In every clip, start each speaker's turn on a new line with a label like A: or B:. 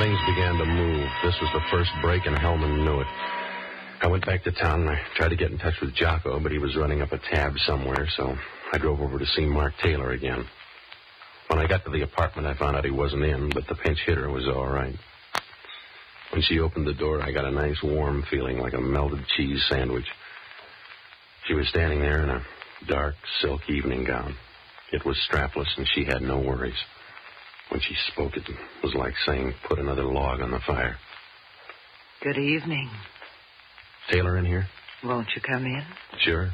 A: Things began to move. This was the first break, and Hellman knew it. I went back to town, and I tried to get in touch with Jocko, but he was running up a tab somewhere, so I drove over to see Mark Taylor again. When I got to the apartment, I found out he wasn't in, but the pinch hitter was all right. When she opened the door, I got a nice warm feeling like a melted cheese sandwich. She was standing there in a dark silk evening gown. It was strapless, and she had no worries. When she spoke, it was like saying, put another log on the fire.
B: Good evening.
A: Taylor in here?
B: Won't you come in?
A: Sure.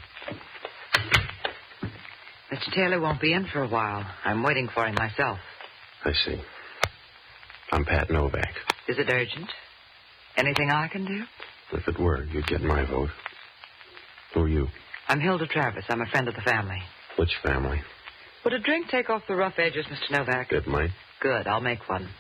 B: Mr. Taylor won't be in for a while. I'm waiting for him myself.
A: I see. I'm Pat Novak.
B: Is it urgent? Anything I can do?
A: If it were, you'd get my vote. Who are you?
B: I'm Hilda Travis. I'm a friend of the family.
A: Which family?
B: Would a drink take off the rough edges, Mr. Novak?
A: It might.
B: Good. I'll make one.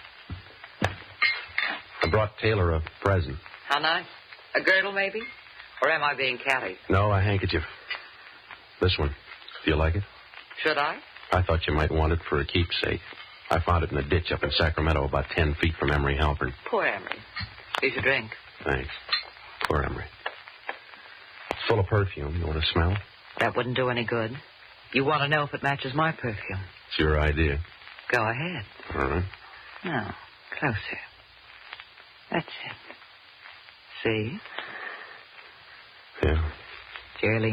A: I brought Taylor a present.
B: How nice. A girdle, maybe? Or am I being catty?
A: No, a handkerchief. This one. Do you like it?
B: Should I?
A: I thought you might want it for a keepsake. I found it in a ditch up in Sacramento about 10 feet from Emery Halpern.
B: Poor Emery. Here's your drink.
A: Thanks. Poor Emery. It's full of perfume. You want to smell?
B: That wouldn't do any good. You want to know if it matches my perfume.
A: It's your idea.
B: Go ahead.
A: All right.
B: No, closer. That's it. See?
A: Yeah.
B: Dearly